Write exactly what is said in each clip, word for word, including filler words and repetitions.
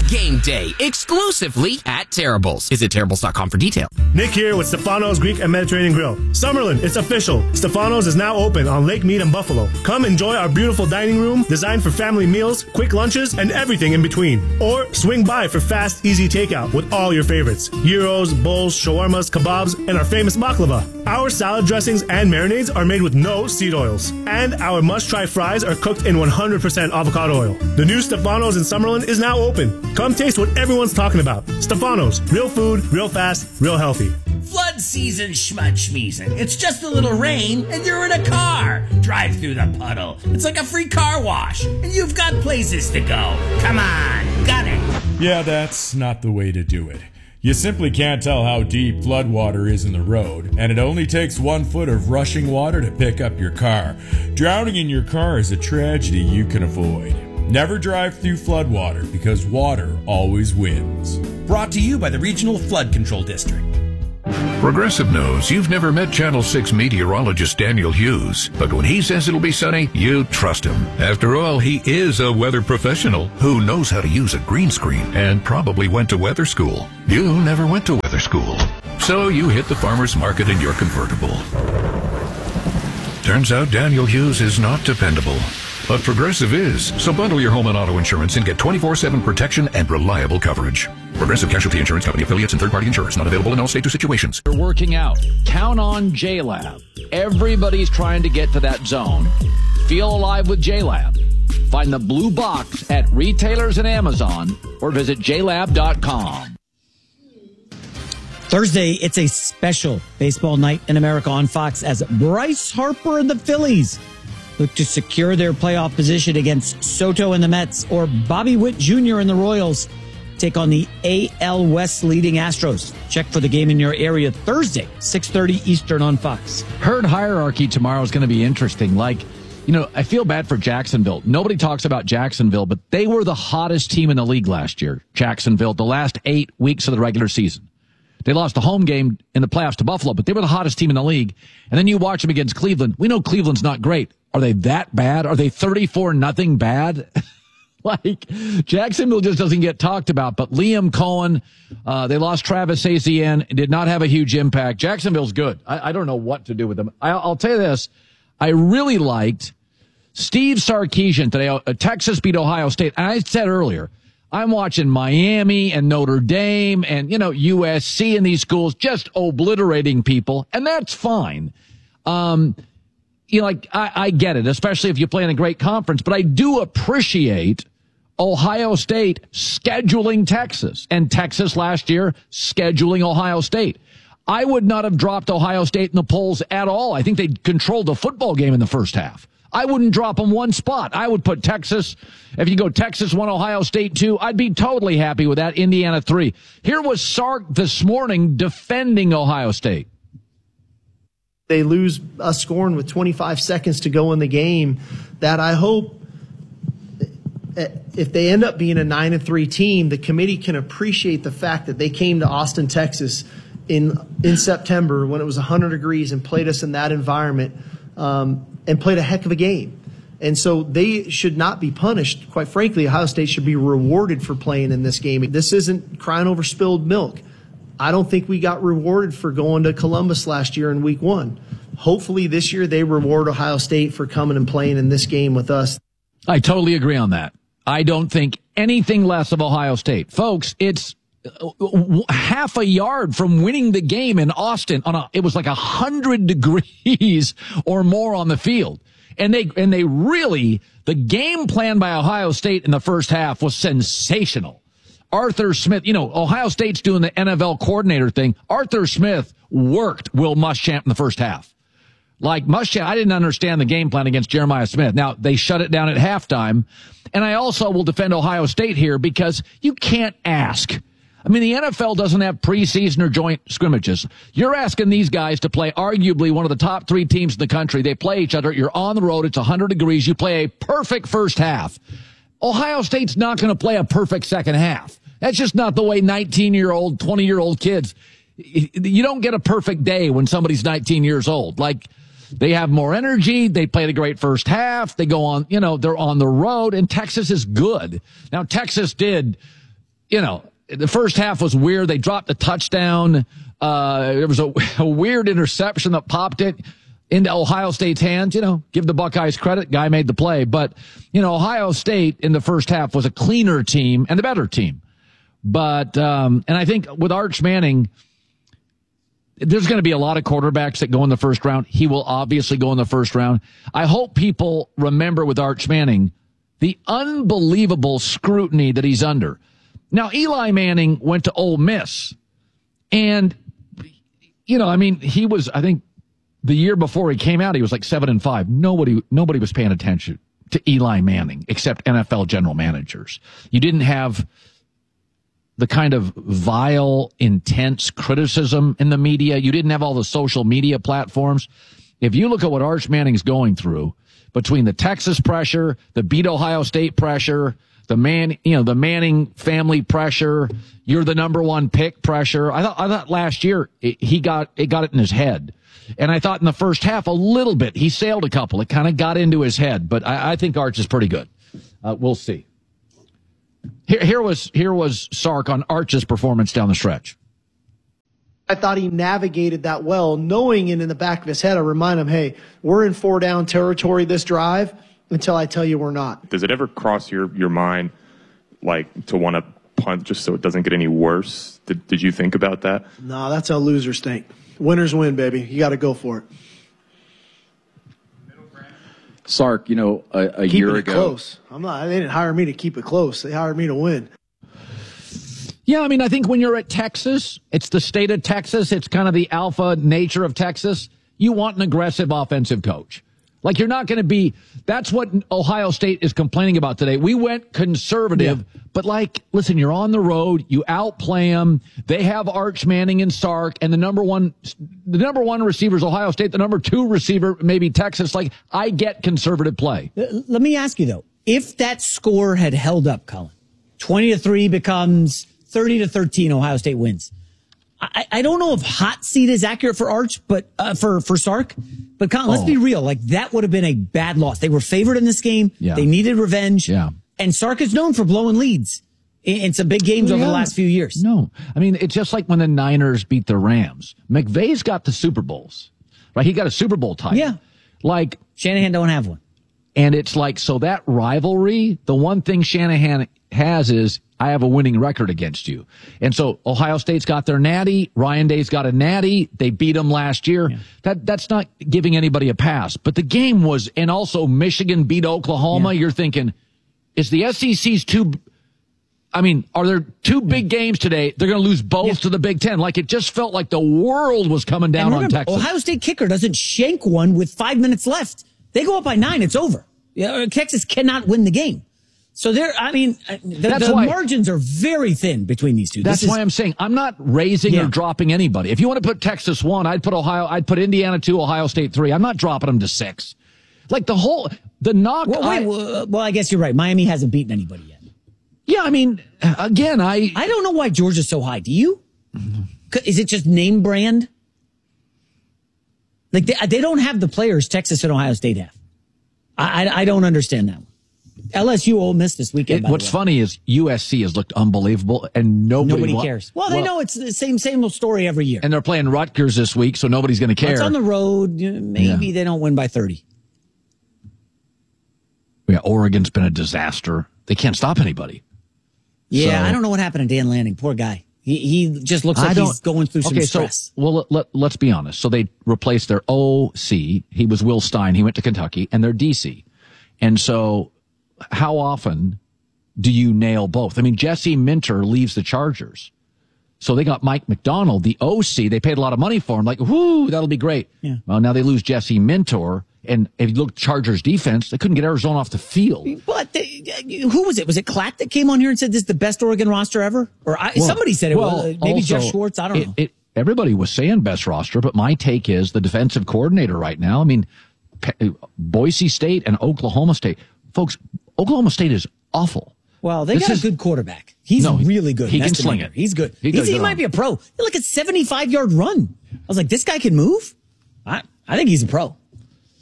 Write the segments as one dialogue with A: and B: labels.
A: game day exclusively at Terrible's. Visit Terrible's dot com for details.
B: Nick here with Stefano's Greek and Mediterranean Grill. Summerlin, it's official. Stefano's is now open on Lake Mead and Buffalo. Come enjoy our beautiful dining room designed for family meals, quick lunches, and everything in between. Or swing by for fast, easy takeout with all your favorites. Gyros, bowls, shawarmas, kebabs, and our famous baklava. Our salad dressings and marinades are made with no seed oils. And our must-try fries are cooked in one hundred percent avocado oil. The new Stefano's in Summerlin is now open. Come taste what everyone's talking about. Stefano's, real food, real fast, real healthy.
C: Flood season schmud-schmeezin'. It's just a little rain and you're in a car. Drive through the puddle. It's like a free car wash. And you've got places to go. Come on, got it.
D: Yeah, that's not the way to do it. You simply can't tell how deep floodwater is in the road, and it only takes one foot of rushing water to pick up your car. Drowning in your car is a tragedy you can avoid. Never drive through floodwater, because water always wins.
C: Brought to you by the Regional Flood Control District.
E: Progressive knows you've never met Channel six meteorologist Daniel Hughes, but when he says it'll be sunny, you trust him. After all, he is a weather professional who knows how to use a green screen and probably went to weather school. You never went to weather school, so you hit the farmer's market in your convertible. Turns out Daniel Hughes is not dependable, but Progressive is. So bundle your home and auto insurance and get twenty-four seven protection and reliable coverage. Progressive Casualty Insurance Company affiliates and third-party insurers not available in all states or situations.
F: You're working out. Count on J-Lab. Everybody's trying to get to that zone. Feel alive with J-Lab. Find the blue box at retailers and Amazon or visit j lab dot com.
G: Thursday, it's a special baseball night in America on Fox as Bryce Harper and the Phillies look to secure their playoff position against Soto and the Mets, or Bobby Witt Junior and the Royals take on the A L West leading Astros. Check for the game in your area Thursday, six thirty Eastern on Fox.
F: Herd hierarchy tomorrow is going to be interesting. Like, you know, I feel bad for Jacksonville. Nobody talks about Jacksonville, but they were the hottest team in the league last year, Jacksonville, the last eight weeks of the regular season. They lost the home game in the playoffs to Buffalo, but they were the hottest team in the league. And then you watch them against Cleveland. We know Cleveland's not great. Are they that bad? Are they thirty-four nothing bad? Like, Jacksonville just doesn't get talked about. But Liam Cohen, uh, they lost Travis Etienne, did not have a huge impact. Jacksonville's good. I, I don't know what to do with them. I, I'll tell you this. I really liked Steve Sarkisian today. Uh, Texas beat Ohio State. And I said earlier, I'm watching Miami and Notre Dame and, you know, U S C and these schools just obliterating people. And that's fine. Um, you know, like, I, I get it, especially if you play in a great conference, but I do appreciate Ohio State scheduling Texas, and Texas last year scheduling Ohio State. I would not have dropped Ohio State in the polls at all. I think they controlled the football game in the first half. I wouldn't drop them one spot. I would put Texas, if you go Texas one, Ohio State two, I'd be totally happy with that. Indiana three. Here was Sark this morning defending Ohio State.
H: They lose a scoring with twenty-five seconds to go in the game. That I hope, if they end up being a nine and three team, the committee can appreciate the fact that they came to Austin, Texas in in September when it was one hundred degrees and played us in that environment, um, and played a heck of a game. And so they should not be punished. Quite frankly, Ohio State should be rewarded for playing in this game. This isn't crying over spilled milk. I don't think we got rewarded for going to Columbus last year in week one. Hopefully this year they reward Ohio State for coming and playing in this game with us.
F: I totally agree on that. I don't think anything less of Ohio State. Folks, it's half a yard from winning the game in Austin on a, it was like a hundred degrees or more on the field. And they, and they really, the game plan by Ohio State in the first half was sensational. Arthur Smith, you know, Ohio State's doing the N F L coordinator thing. Arthur Smith worked Will Muschamp in the first half. Like Muschamp, I didn't understand the game plan against Jeremiah Smith. Now, they shut it down at halftime. And I also will defend Ohio State here because you can't ask. I mean, the N F L doesn't have preseason or joint scrimmages. You're asking these guys to play arguably one of the top three teams in the country. They play each other. You're on the road. It's one hundred degrees. You play a perfect first half. Ohio State's not going to play a perfect second half. That's just not the way nineteen-year-old, twenty-year-old kids. You don't get a perfect day when somebody's nineteen years old. Like, they have more energy. They played a great first half. They go on, you know, they're on the road, and Texas is good. Now, Texas did you know, the first half was weird. They dropped the touchdown. Uh, there was a, a weird interception that popped it into Ohio State's hands. You know, give the Buckeyes credit. Guy made the play. But, you know, Ohio State in the first half was a cleaner team and the better team. But, um, and I think with Arch Manning, there's going to be a lot of quarterbacks that go in the first round. He will obviously go in the first round. I hope people remember with Arch Manning the unbelievable scrutiny that he's under. Now, Eli Manning went to Ole Miss. And, you know, I mean, he was, I think, the year before he came out, he was like seven and five. Nobody, nobody was paying attention to Eli Manning except N F L general managers. You didn't have the kind of vile, intense criticism in the media. You didn't have all the social media platforms. If you look at what Arch Manning's going through between the Texas pressure, the beat Ohio State pressure, the man, you know, the Manning family pressure, you're the number one pick pressure. I thought, I thought last year it, he got, it got it in his head. And I thought in the first half a little bit, he sailed a couple. It kind of got into his head, but I, I think Arch is pretty good. Uh, we'll see. Here, here was, here was Sark on Arch's performance down the stretch.
H: I thought he navigated that well, knowing it in the back of his head. I remind him, hey, we're in four down territory this drive until I tell you we're not.
I: Does it ever cross your, your mind, like, to want to punt just so it doesn't get any worse? Did, did you think about that?
H: No, that's how losers think. Winners win, baby. You got to go for it.
J: Sark, you know, a, a
H: Keeping
J: year
H: it
J: ago.
H: Close. I'm not. They didn't hire me to keep it close. They hired me to win.
F: Yeah, I mean, I think when you're at Texas, it's the state of Texas. It's kind of the alpha nature of Texas. You want an aggressive offensive coach. Like, you're not going to be, that's what Ohio State is complaining about today. We went conservative, yeah. But like, listen, you're on the road, you outplay them. They have Arch Manning and Sark, and the number one, the number one receiver is Ohio State. The number two receiver, maybe Texas. Like, I get conservative play.
G: Let me ask you though, if that score had held up, Colin, twenty to three becomes thirty to thirteen, Ohio State wins. I, I don't know if hot seat is accurate for Arch, but uh, for for Sark. But Colin, let's oh. be real. Like, that would have been a bad loss. They were favored in this game.
F: Yeah.
G: They needed revenge.
F: Yeah.
G: And Sark is known for blowing leads in, in some big games yeah. over the last few years.
F: No, I mean, it's just like when the Niners beat the Rams. McVay's got the Super Bowls, right? He got a Super Bowl title.
G: Yeah.
F: Like,
G: Shanahan don't have one.
F: And it's like, so that rivalry, the one thing Shanahan has is, I have a winning record against you. And so Ohio State's got their natty. Ryan Day's got a natty. They beat them last year. Yeah. That That's not giving anybody a pass. But the game was, and also Michigan beat Oklahoma. Yeah. You're thinking, is the S E C's two, I mean, are there two big yeah. games today? They're going to lose both yeah. to the Big Ten. Like, it just felt like the world was coming down
G: remember,
F: on Texas.
G: Ohio State kicker doesn't shank one with five minutes left. They go up by nine. It's over. Yeah, Texas cannot win the game. So there, I mean, the, the why, margins are very thin between these two.
F: That's
G: this
F: why
G: is,
F: I'm saying I'm not raising yeah. or dropping anybody. If you want to put Texas one, I'd put Ohio, I'd put Indiana two, Ohio State three. I'm not dropping them to six. Like the whole, the knock.
G: Well, wait,
F: I,
G: well, well, I guess you're right. Miami hasn't beaten anybody yet.
F: Yeah, I mean, again, I.
G: I don't know why Georgia's so high. Do you? Is it just name brand? Like they, they don't have the players Texas and Ohio State have. I, I, I don't understand that one. L S U Ole Miss this weekend.
F: It, what's funny is U S C has looked unbelievable, and nobody,
G: nobody
F: wa-
G: cares. Well, they well, know it's the same same old story every year.
F: And they're playing Rutgers this week, so nobody's going to care.
G: It's on the road. Maybe yeah. they don't win by thirty.
F: Yeah, Oregon's been a disaster. They can't stop anybody.
G: Yeah,
F: so,
G: I don't know what happened to Dan Lanning. Poor guy. He he just looks like he's going through some
F: okay,
G: stress.
F: So, well, let, let's be honest. So they replaced their O C. He was Will Stein. He went to Kentucky, and their D C. And so how often do you nail both? I mean, Jesse Minter leaves the Chargers. So they got Mike McDonald, the O C. They paid a lot of money for him. Like, whoo, that'll be great.
G: Yeah.
F: Well, now they lose Jesse Minter. And if you look at Chargers defense, they couldn't get Arizona off the field.
G: But they, who was it? Was it Clack that came on here and said this is the best Oregon roster ever? Or I, well, somebody said it
F: well,
G: was. Maybe
F: also,
G: Jeff Schwartz. I don't
F: it,
G: know.
F: It, everybody was saying best roster, but my take is the defensive coordinator right now. I mean, Boise State and Oklahoma State. Folks, Oklahoma State is awful.
G: Well, they
F: this
G: got
F: is,
G: a good quarterback. He's no, really good.
F: He can sling it.
G: He's good.
F: He,
G: He's, he might be a pro. Like a seventy-five yard run. I was like, this guy can move? I, I think he's a pro.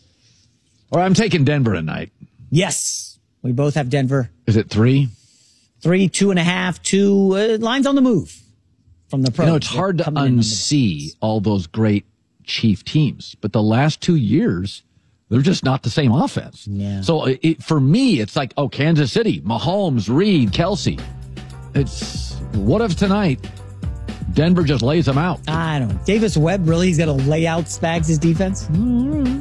F: Or I'm taking Denver tonight.
G: Yes. We both have Denver.
F: Is it three?
G: Three, two and a half, two. Uh, lines on the move from the pros.
F: You know, it's hard to unsee all those great Chief teams, but the last two years, they're just not the same offense.
G: Yeah.
F: So it, for me, it's like, oh, Kansas City, Mahomes, Reed, Kelsey. It's what if tonight Denver just lays them out?
G: I don't know. Davis Webb, really? He's going to lay out Spags' defense? Mm-hmm.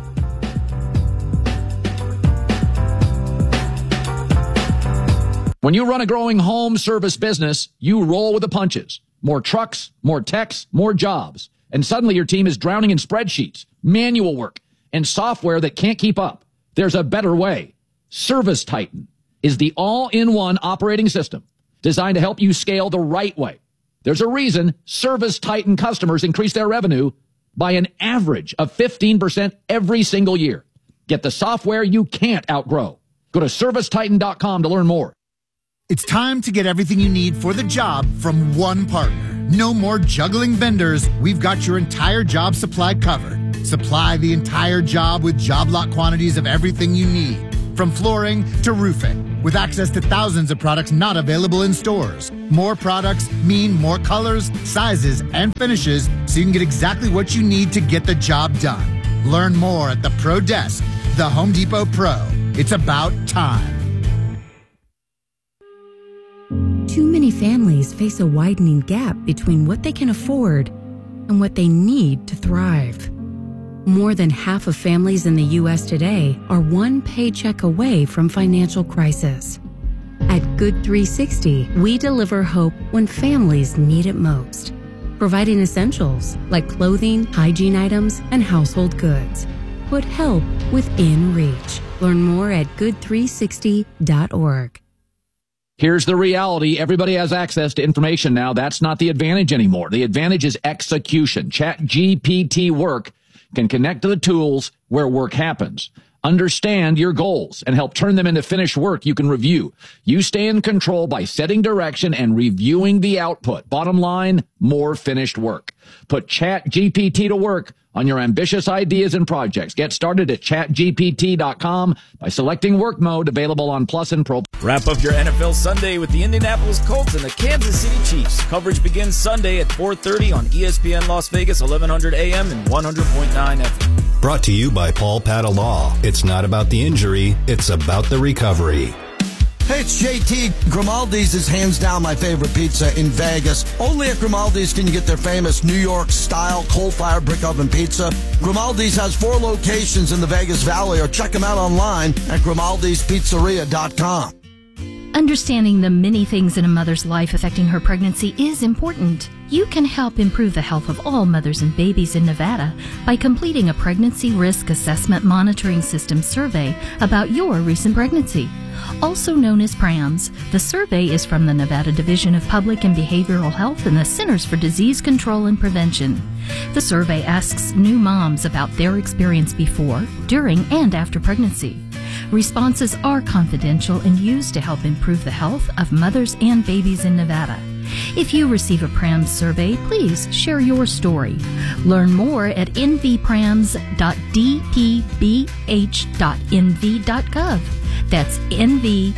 F: When you run a growing home service business, you roll with the punches. More trucks, more techs, more jobs. And suddenly your team is drowning in spreadsheets, manual work, and software that can't keep up. There's a better way. Service Titan is the all-in-one operating system designed to help you scale the right way. There's a reason Service Titan customers increase their revenue by an average of fifteen percent every single year. Get the software you can't outgrow. Go to service titan dot com to learn more.
K: It's time to get everything you need for the job from one partner. No more juggling vendors. We've got your entire job supply covered. Supply the entire job with job lot quantities of everything you need, from flooring to roofing, with access to thousands of products not available in stores. More products mean more colors, sizes, and finishes, so you can get exactly what you need to get the job done. Learn more at the Pro Desk, the Home Depot Pro. It's about time.
L: Too many families face a widening gap between what they can afford and what they need to thrive. More than half of families in the U S today are one paycheck away from financial crisis. At Good three sixty, we deliver hope when families need it most, providing essentials like clothing, hygiene items, and household goods. Put help within reach. Learn more at good three sixty dot org.
F: Here's the reality. Everybody has access to information now. That's not the advantage anymore. The advantage is execution. ChatGPT Work can connect to the tools where work happens. Understand your goals and help turn them into finished work you can review. You stay in control by setting direction and reviewing the output. Bottom line, more finished work. Put ChatGPT to work on your ambitious ideas and projects. Get started at chat G P T dot com by selecting work mode, available on Plus and Pro.
M: Wrap up your N F L Sunday with the Indianapolis Colts and the Kansas City Chiefs. Coverage begins Sunday at four thirty on E S P N Las Vegas, eleven hundred A M and one hundred point nine F M.
N: Brought to you by Paul Pata Law. It's not about the injury, it's about the recovery.
O: Hey, it's J T. Grimaldi's is hands down my favorite pizza in Vegas. Only at Grimaldi's can you get their famous New York-style coal-fired brick oven pizza. Grimaldi's has four locations in the Vegas Valley, or check them out online at grimaldis pizzeria dot com.
P: Understanding the many things in a mother's life affecting her pregnancy is important. You can help improve the health of all mothers and babies in Nevada by completing a Pregnancy Risk Assessment Monitoring System survey about your recent pregnancy. Also known as PRAMS, the survey is from the Nevada Division of Public and Behavioral Health and the Centers for Disease Control and Prevention. The survey asks new moms about their experience before, during, and after pregnancy. Responses are confidential and used to help improve the health of mothers and babies in Nevada. If you receive a PRAMS survey, please share your story. Learn more at n v prams dot d p b h dot n v dot gov. That's n v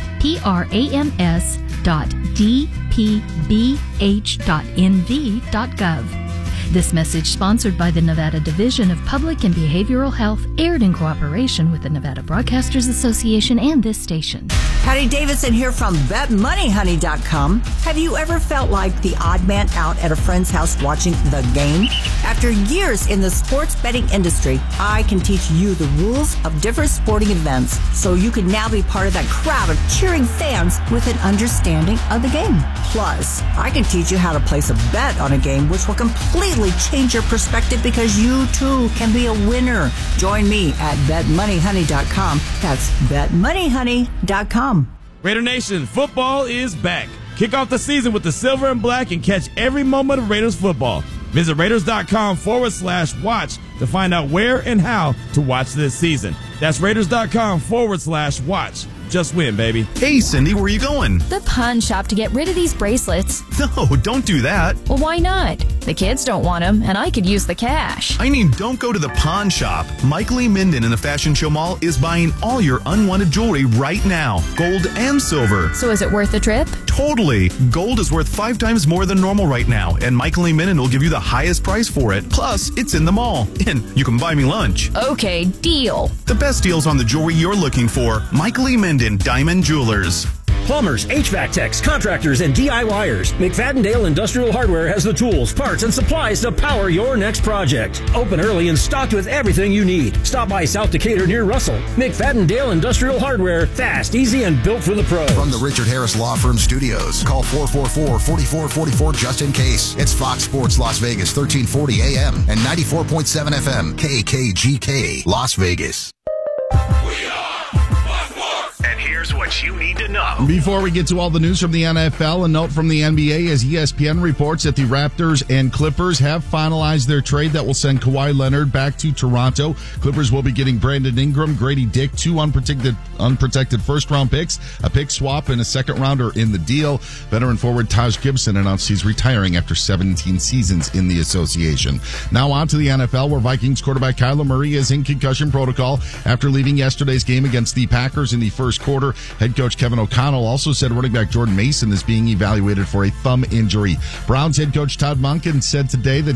P: prams dot d p b h dot n v dot gov. This message, sponsored by the Nevada Division of Public and Behavioral Health, aired in cooperation with the Nevada Broadcasters Association and this station.
Q: Patty Davidson here from bet money honey dot com. Have you ever felt like the odd man out at a friend's house watching the game? After years in the sports betting industry, I can teach you the rules of different sporting events so you can now be part of that crowd of cheering fans with an understanding of the game. Plus, I can teach you how to place a bet on a game, which will completely change your perspective because you too can be a winner. Join me at bet money honey dot com. That's bet money honey dot com.
R: Raider Nation, football is back. Kick off the season with the silver and black and catch every moment of Raiders football. Visit Raiders.com forward slash watch to find out where and how to watch this season. That's Raiders.com forward slash watch. Just win, baby.
S: Hey, Cindy, where are you going?
T: The pawn shop to get rid of these bracelets.
S: No, don't do that.
T: Well, why not?
S: The kids don't want them, and I could use the cash.
T: I mean, don't go to the pawn shop. Mike Lee Minden in the Fashion Show Mall is buying all your unwanted jewelry right now, gold and silver.
S: So is it worth the trip?
T: Totally. Gold is worth five times more than normal right now, and Mike Lee Minden will give you the highest price for it. Plus, it's in the mall, and you can buy me lunch.
S: Okay, deal.
T: The best deals on the jewelry you're looking for. Mike Lee Minden, Diamond Jewelers.
U: Plumbers, H V A C techs, contractors, and DIYers. McFadden-Dale Industrial Hardware has the tools, parts, and supplies to power your next project. Open early and stocked with everything you need. Stop by South Decatur near Russell. McFadden-Dale Industrial Hardware. Fast, easy, and built for the pros.
V: From the Richard Harris Law Firm Studios, call four four four, four four four four just in case. It's Fox Sports Las Vegas, thirteen forty A M and ninety-four point seven F M, K K G K, Las Vegas.
W: And here's what you need to know.
X: Before we get to all the news from the N F L, a note from the N B A as E S P N reports that the Raptors and Clippers have finalized their trade that will send Kawhi Leonard back to Toronto. Clippers will be getting Brandon Ingram, Grady Dick, two unprotected unprotected first-round picks, a pick swap, and a second-rounder in the deal. Veteran forward Taj Gibson announced he's retiring after seventeen seasons in the association. Now on to the N F L, where Vikings quarterback Kyler Murray is in concussion protocol after leaving yesterday's game against the Packers in the first quarter. Head coach Kevin O'Connell also said running back Jordan Mason is being evaluated for a thumb injury. Browns head coach Todd Monken said today that